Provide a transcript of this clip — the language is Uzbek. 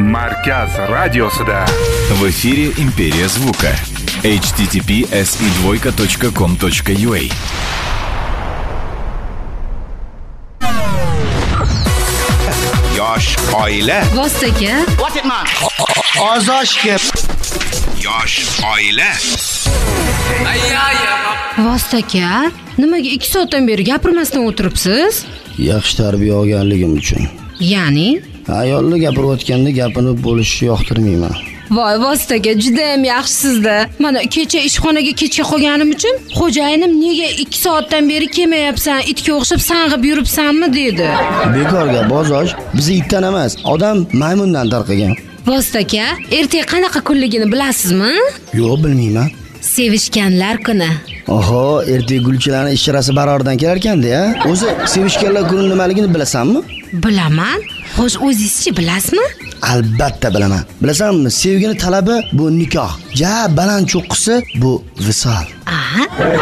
Markaz radiosida. В эфире Империя звука. https://2.com.ua. Yosh oila. Vostoka. What it man? Ozoshga. Yosh oila. Vostoka. Nimaga 2 soatdan beri gapirmasdan o'tiribsiz? Yaxshi tarbiya olganligim uchun. Ya'ni? Ayolni gapirayotganda gapini bo'lishni yoqtirmayman. Voy Vostoka, juda ham yaxshisizda. Mana kecha ishxonaga kechga qolganim uchun xo'jayinim nega 2 soatdan beri kelmayapsan, itga o'xshab sang'ib yuribsanmi dedi. Bekorga Bozosh, bizi itdan emas, odam maymundan tarqagan. Vostoka, ertaga qanaqa kunligini bilasizmi? Yo'q, bilmayman. Sevishganlar kuni. Oho, ertaga gulchilarning ishchirasi baroridan kelar ekanda-ya. O'zi sevishganlar kuni nimaligini bilasanmi? Bilaman. Xo'sh, o'zingizchi bilasizmi? Albatta bilaman. Bilasanmi, sevgini talabi bu nikoh. Ja baland cho'qqisi bu visol. Aha.